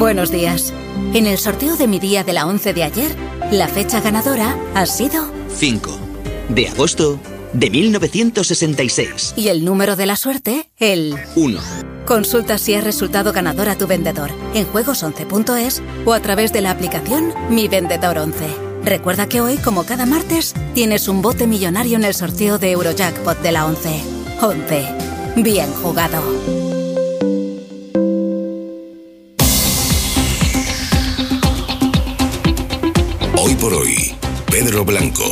Buenos días. En el sorteo de mi día de la 11 de ayer, la fecha ganadora ha sido 5 de agosto de 1966. Y el número de la suerte, el 1. Consulta si has resultado ganador a tu vendedor en juegos11.es o a través de la aplicación Mi Vendedor 11. Recuerda que hoy, como cada martes, tienes un bote millonario en el sorteo de Eurojackpot de la 11. 11. Bien jugado. Hoy por hoy, Pedro Blanco.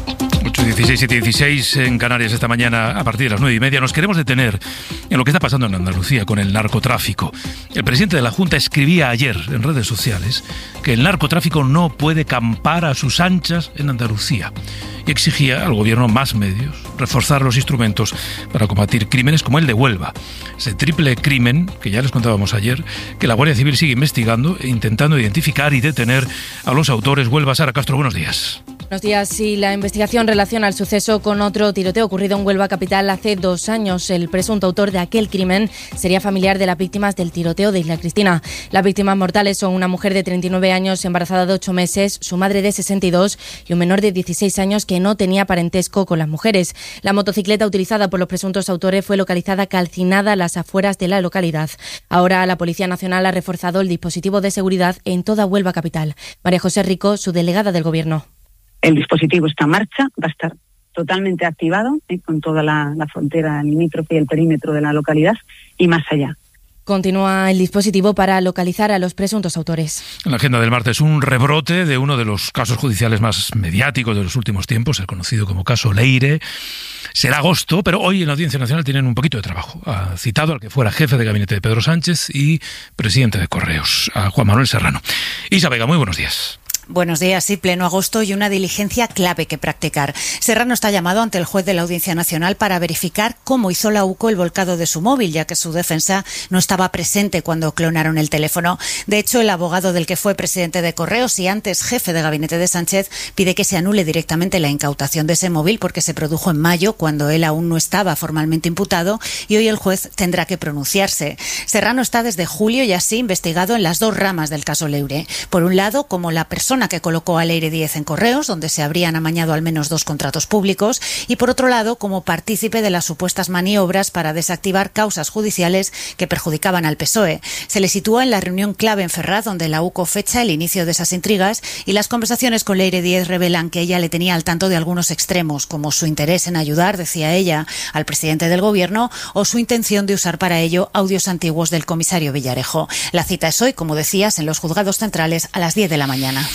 8:16, 7:16 en Canarias esta mañana a partir de las 9:30. Nos queremos detener en lo que está pasando en Andalucía con el narcotráfico. El presidente de la Junta escribía ayer en redes sociales que el narcotráfico no puede campar a sus anchas en Andalucía y exigía al gobierno más medios, reforzar los instrumentos para combatir crímenes como el de Huelva. Ese triple crimen, que ya les contábamos ayer, que la Guardia Civil sigue investigando e intentando identificar y detener a los autores. Huelva, Sara Castro, buenos días. Buenos días. Sí, la investigación relaciona el suceso con otro tiroteo ocurrido en Huelva capital hace 2 años. El presunto autor de aquel crimen sería familiar de las víctimas del tiroteo de Isla Cristina. Las víctimas mortales son una mujer de 39 años, embarazada de 8 meses, su madre de 62 y un menor de 16 años que no tenía parentesco con las mujeres. La motocicleta utilizada por los presuntos autores fue localizada calcinada a las afueras de la localidad. Ahora la Policía Nacional ha reforzado el dispositivo de seguridad en toda Huelva capital. María José Rico, su delegada del Gobierno. El dispositivo está en marcha, va a estar totalmente activado con toda la frontera limítrofe y el perímetro de la localidad y más allá. Continúa el dispositivo para localizar a los presuntos autores. En la agenda del martes, un rebrote de uno de los casos judiciales más mediáticos de los últimos tiempos, el conocido como caso Leire. Será agosto, pero hoy en la Audiencia Nacional tienen un poquito de trabajo. Ha citado al que fuera jefe de gabinete de Pedro Sánchez y presidente de Correos, a Juan Manuel Serrano. Isa Vega, muy buenos días. Buenos días, sí, pleno agosto y una diligencia clave que practicar. Serrano está llamado ante el juez de la Audiencia Nacional para verificar cómo hizo la UCO el volcado de su móvil, ya que su defensa no estaba presente cuando clonaron el teléfono. De hecho, el abogado del que fue presidente de Correos y antes jefe de gabinete de Sánchez pide que se anule directamente la incautación de ese móvil porque se produjo en mayo, cuando él aún no estaba formalmente imputado, y hoy el juez tendrá que pronunciarse. Serrano está desde julio y así investigado en las 2 ramas del caso Leire. Por un lado, como la persona que colocó a Leire 10 en Correos, donde se habrían amañado al menos 2 contratos públicos, y por otro lado, como partícipe de las supuestas maniobras para desactivar causas judiciales que perjudicaban al PSOE. Se le sitúa en la reunión clave en Ferraz, donde la UCO fecha el inicio de esas intrigas, y las conversaciones con Leire 10 revelan que ella le tenía al tanto de algunos extremos, como su interés en ayudar, decía ella, al presidente del gobierno, o su intención de usar para ello audios antiguos del comisario Villarejo. La cita es hoy, como decías, en los juzgados centrales a las 10 de la mañana.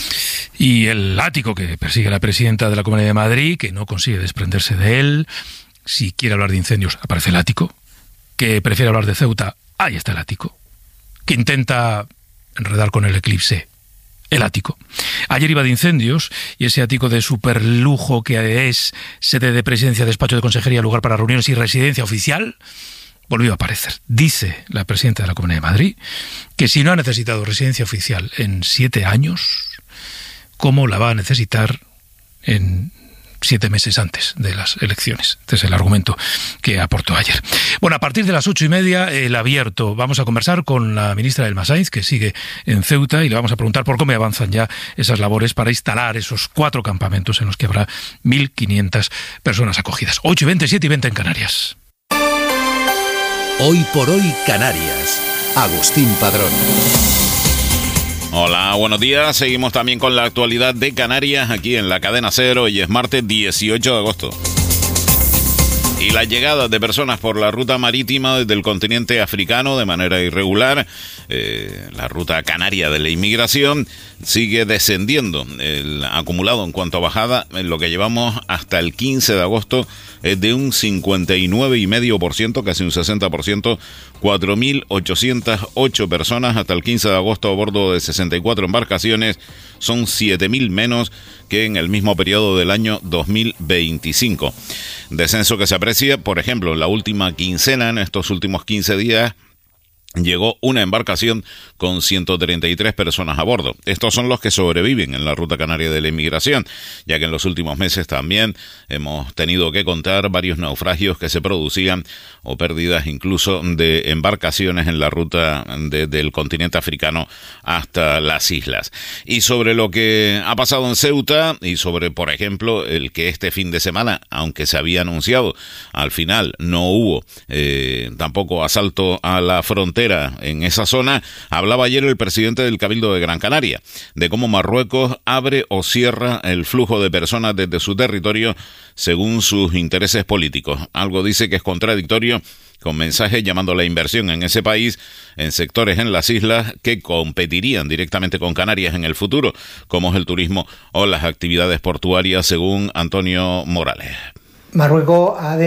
Y el látigo que persigue la presidenta de la Comunidad de Madrid, que no consigue desprenderse de él. Si quiere hablar de incendios, aparece el ático. Que prefiere hablar de Ceuta, ahí está el ático. Que intenta enredar con el eclipse, el ático. Ayer iba de incendios y ese ático de superlujo que es sede de presidencia, despacho de consejería, lugar para reuniones y residencia oficial, volvió a aparecer. Dice la presidenta de la Comunidad de Madrid que si no ha necesitado residencia oficial en 7 años, ¿cómo la va a necesitar en 7 meses antes de las elecciones? Este es el argumento que aportó ayer. Bueno, a partir de las 8:30, el abierto. Vamos a conversar con la ministra Elma Sainz, que sigue en Ceuta, y le vamos a preguntar por cómo avanzan ya esas labores para instalar esos 4 campamentos en los que habrá 1.500 personas acogidas. 8:20, 7:20 en Canarias. Hoy por hoy, Canarias. Agustín Padrón. Hola, buenos días. Seguimos también con la actualidad de Canarias aquí en la Cadena SER. Hoy es martes 18 de agosto. Y las llegadas de personas por la ruta marítima desde el continente africano de manera irregular, la ruta canaria de la inmigración, sigue descendiendo. El acumulado en cuanto a bajada, en lo que llevamos hasta el 15 de agosto, es de un 59,5%, casi un 60%, 4.808 personas hasta el 15 de agosto a bordo de 64 embarcaciones, son 7.000 menos que en el mismo periodo del año 2025. Descenso que se aprecia, por ejemplo, en la última quincena, en estos últimos 15 días, llegó una embarcación con 133 personas a bordo. Estos son los que sobreviven en la ruta canaria de la inmigración, ya que en los últimos meses también hemos tenido que contar varios naufragios que se producían o pérdidas incluso de embarcaciones en la ruta del continente africano hasta las islas. Y sobre lo que ha pasado en Ceuta y sobre, por ejemplo, el que este fin de semana, aunque se había anunciado, al final no hubo tampoco asalto a la frontera en esa zona, hablaba ayer el presidente del Cabildo de Gran Canaria de cómo Marruecos abre o cierra el flujo de personas desde su territorio según sus intereses políticos. Algo dice que es contradictorio con mensajes llamando a la inversión en ese país en sectores en las islas que competirían directamente con Canarias en el futuro, como es el turismo o las actividades portuarias, según Antonio Morales. Marruecos ha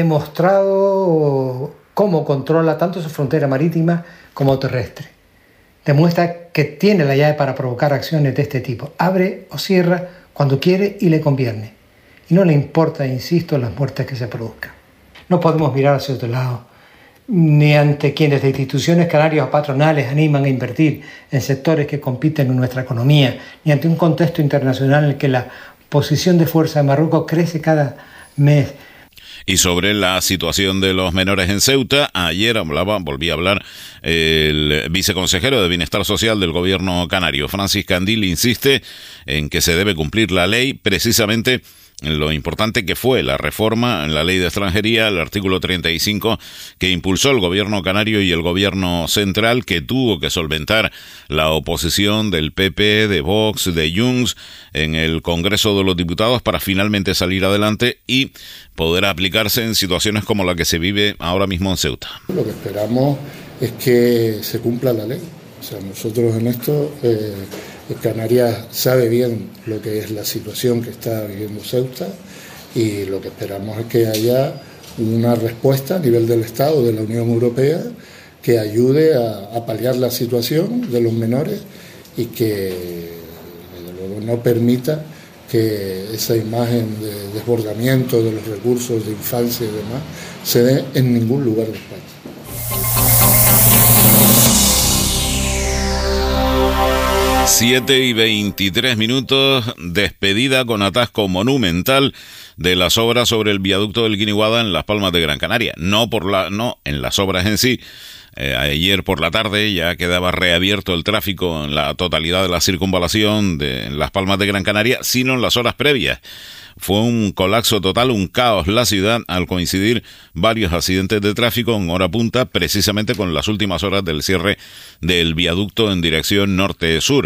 demostrado cómo controla tanto su frontera marítima como terrestre. Demuestra que tiene la llave para provocar acciones de este tipo. Abre o cierra cuando quiere y le conviene. Y no le importa, insisto, las muertes que se produzcan. No podemos mirar hacia otro lado, ni ante quienes de instituciones canarias o patronales animan a invertir en sectores que compiten en nuestra economía, ni ante un contexto internacional en el que la posición de fuerza de Marruecos crece cada mes. Y sobre la situación de los menores en Ceuta, ayer volví a hablar el viceconsejero de Bienestar Social del gobierno canario, Francis Candil, insiste en que se debe cumplir la ley, precisamente lo importante que fue la reforma en la ley de extranjería, el artículo 35, que impulsó el gobierno canario y el gobierno central, que tuvo que solventar la oposición del PP, de Vox, de Junts en el Congreso de los Diputados para finalmente salir adelante y poder aplicarse en situaciones como la que se vive ahora mismo en Ceuta. Lo que esperamos es que se cumpla la ley. O sea, nosotros en esto, Canarias sabe bien lo que es la situación que está viviendo Ceuta y lo que esperamos es que haya una respuesta a nivel del Estado, de la Unión Europea, que ayude a paliar la situación de los menores y que desde luego no permita que esa imagen de desbordamiento de los recursos de infancia y demás se dé en ningún lugar de España. Siete y 23 minutos, despedida con atasco monumental de las obras sobre el viaducto del Guiniguada en Las Palmas de Gran Canaria. No en las obras en sí. Ayer por la tarde ya quedaba reabierto el tráfico en la totalidad de la circunvalación de Las Palmas de Gran Canaria, sino en las horas previas. Fue un colapso total, un caos la ciudad al coincidir varios accidentes de tráfico en hora punta, precisamente con las últimas horas del cierre del viaducto en dirección norte-sur.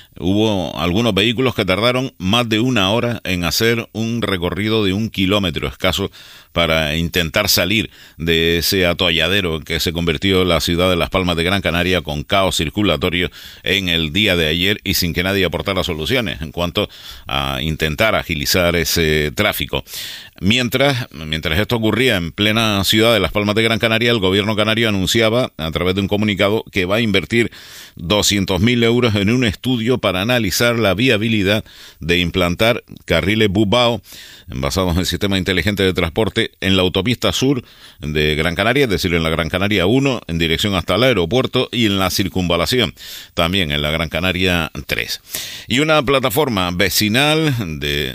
Hubo algunos vehículos que tardaron más de una hora en hacer un recorrido de 1 kilómetro escaso para intentar salir de ese atolladero en que se convirtió la ciudad de Las Palmas de Gran Canaria, con caos circulatorio en el día de ayer y sin que nadie aportara soluciones en cuanto a intentar agilizar ese tráfico. Mientras esto ocurría en plena ciudad de Las Palmas de Gran Canaria, el gobierno canario anunciaba a través de un comunicado que va a invertir 200.000 euros en un estudio para analizar la viabilidad de implantar carriles bus-vao basados en el sistema inteligente de transporte en la autopista sur de Gran Canaria, es decir, en la Gran Canaria 1 en dirección hasta el aeropuerto y en la circunvalación, también en la Gran Canaria 3. Y una plataforma vecinal de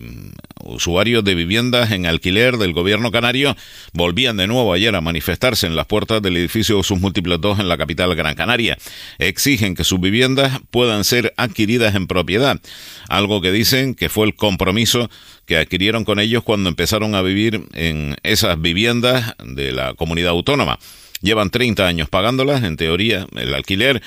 usuarios de viviendas en alquiler del gobierno canario volvían de nuevo ayer a manifestarse en las puertas del edificio Sus Múltiples 2 en la capital Gran Canaria. Exigen que sus viviendas puedan ser adquiridas en propiedad, algo que dicen que fue el compromiso que adquirieron con ellos cuando empezaron a vivir en esas viviendas de la comunidad autónoma. Llevan 30 años pagándolas, en teoría el alquiler,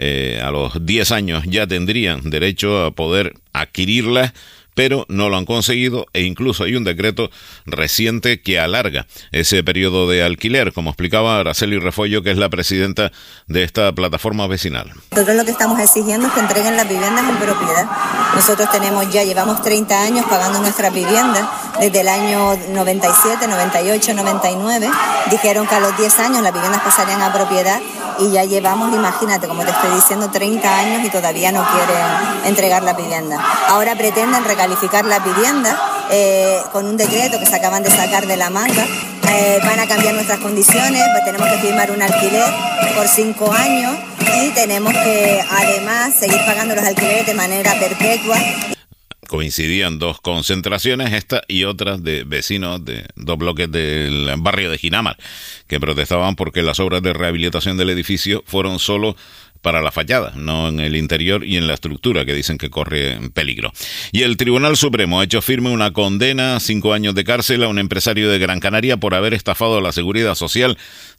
a los 10 años ya tendrían derecho a poder adquirirlas, pero no lo han conseguido e incluso hay un decreto reciente que alarga ese periodo de alquiler, como explicaba Araceli Refollo, que es la presidenta de esta plataforma vecinal. Nosotros lo que estamos exigiendo es que entreguen las viviendas en propiedad. Nosotros llevamos 30 años pagando nuestras viviendas, desde el año 97, 98, 99. Dijeron que a los 10 años las viviendas pasarían a propiedad y ya llevamos, imagínate, como te estoy diciendo, 30 años y todavía no quieren entregar las viviendas. Ahora pretenden recalificar las viviendas con un decreto que se acaban de sacar de la manga, van a cambiar nuestras condiciones, pues tenemos que firmar un alquiler por 5 años y tenemos que además seguir pagando los alquileres de manera perpetua. Coincidían dos concentraciones, esta y otras de vecinos de dos bloques del barrio de Ginamar, que protestaban porque las obras de rehabilitación del edificio fueron solo para la fachada, no en el interior y en la estructura, que dicen que corre peligro. Y el Tribunal Supremo ha hecho firme una condena, 5 años de cárcel, a un empresario de Gran Canaria por haber estafado a la Seguridad Social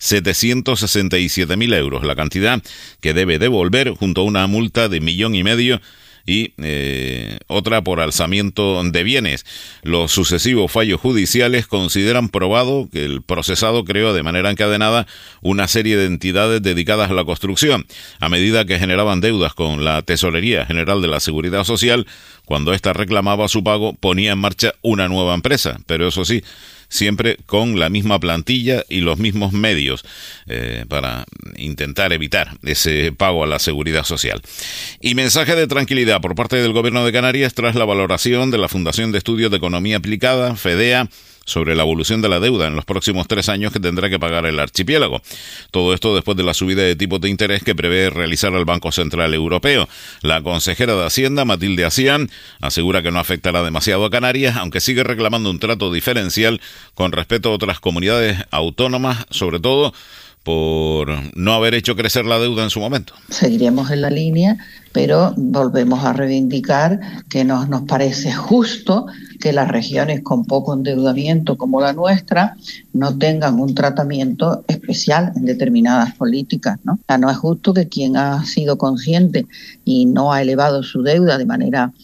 767.000 euros, la cantidad que debe devolver junto a una multa de 1,5 millones y otra por alzamiento de bienes. Los sucesivos fallos judiciales consideran probado que el procesado creó de manera encadenada una serie de entidades dedicadas a la construcción, a medida que generaban deudas con la Tesorería General de la Seguridad Social. Cuando ésta reclamaba su pago, ponía en marcha una nueva empresa, pero eso sí, siempre con la misma plantilla y los mismos medios para intentar evitar ese pago a la Seguridad Social. Y mensaje de tranquilidad por parte del Gobierno de Canarias tras la valoración de la Fundación de Estudios de Economía Aplicada, FEDEA, sobre la evolución de la deuda en los próximos 3 años que tendrá que pagar el archipiélago. Todo esto después de la subida de tipos de interés que prevé realizar el Banco Central Europeo. La consejera de Hacienda, Matilde Asián, asegura que no afectará demasiado a Canarias, aunque sigue reclamando un trato diferencial con respecto a otras comunidades autónomas, sobre todo por no haber hecho crecer la deuda en su momento. Seguiremos en la línea, pero volvemos a reivindicar que nos parece justo que las regiones con poco endeudamiento como la nuestra no tengan un tratamiento especial en determinadas políticas, ¿no? O sea, no es justo que quien ha sido consciente y no ha elevado su deuda de manera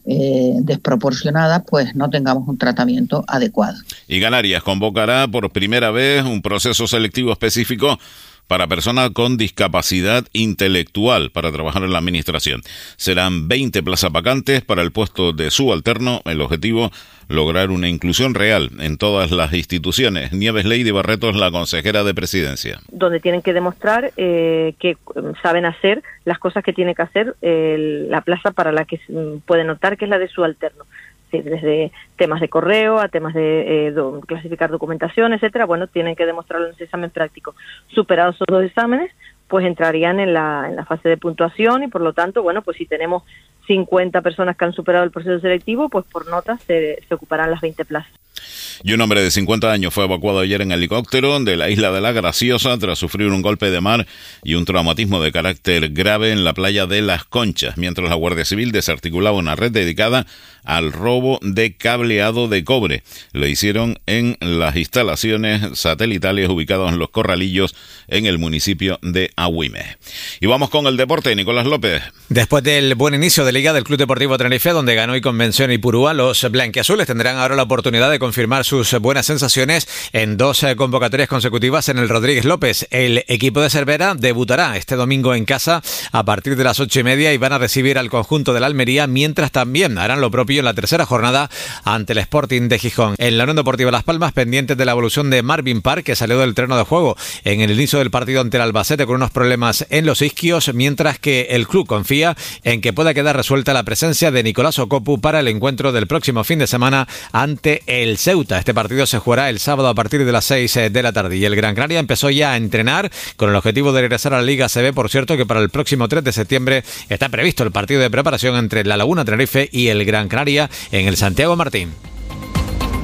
desproporcionada, pues no tengamos un tratamiento adecuado. Y Canarias convocará por primera vez un proceso selectivo específico para personas con discapacidad intelectual para trabajar en la administración. Serán 20 plazas vacantes para el puesto de subalterno. El objetivo, lograr una inclusión real en todas las instituciones. Nieves Leydi Barreto es la consejera de Presidencia. Donde tienen que demostrar que saben hacer las cosas que tiene que hacer la plaza para la que pueden optar, que es la de subalterno. Sí, desde temas de correo a temas de clasificar documentación, etcétera. Bueno, tienen que demostrarlo en ese examen práctico. Superados esos 2 exámenes, pues entrarían en la fase de puntuación y por lo tanto, bueno, pues si tenemos 50 personas que han superado el proceso selectivo, pues por notas se ocuparán las 20 plazas. Y un hombre de 50 años fue evacuado ayer en helicóptero de la isla de La Graciosa tras sufrir un golpe de mar y un traumatismo de carácter grave en la playa de Las Conchas, mientras la Guardia Civil desarticulaba una red dedicada al robo de cableado de cobre. Lo hicieron en las instalaciones satelitales ubicadas en Los Corralillos, en el municipio de Agüime. Y vamos con el deporte, Nicolás López. Después del buen inicio de Liga del Club Deportivo Tenerife, donde ganó y convenció en Ipurúa, los blanquiazules tendrán ahora la oportunidad de confirmar sus buenas sensaciones en 2 convocatorias consecutivas en el Rodríguez López. El equipo de Cervera debutará este domingo en casa a partir de las 8:30 y van a recibir al conjunto de la Almería, mientras también harán lo propio en la tercera jornada ante el Sporting de Gijón. En la Unión Deportiva Las Palmas, pendientes de la evolución de Marvin Park, que salió del terreno de juego en el inicio del partido ante el Albacete con unos problemas en los isquios, mientras que el club confía en que pueda quedar resuelta la presencia de Nicolás Ocopu para el encuentro del próximo fin de semana ante el Ceuta. Este partido se jugará el sábado a partir de las 6 de la tarde. Y el Gran Canaria empezó ya a entrenar con el objetivo de regresar a la Liga ACB. Por cierto, que para el próximo 3 de septiembre está previsto el partido de preparación entre la Laguna Tenerife y el Gran Canaria en el Santiago Martín.